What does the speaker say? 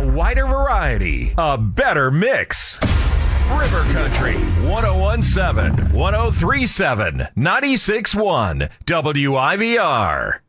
wider variety, a better mix. River Country, 1017, 1037, 96.1, WIVR.